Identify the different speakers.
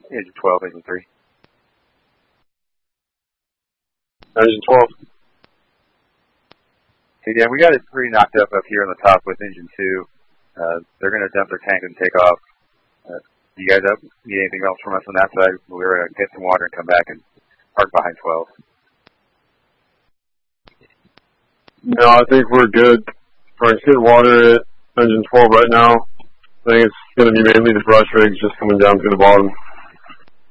Speaker 1: Engine 12, engine 3.
Speaker 2: Engine 12.
Speaker 1: Hey, Dan, we got it pretty knocked up here on the top with engine 2. They're going to dump their tank and take off. You guys need anything else from us on that side? We're going to get some water and come back and park behind 12.
Speaker 2: No, I think we're good. We're getting water at engine 12 right now. I think it's going to be mainly the brush rigs just coming down through the bottom.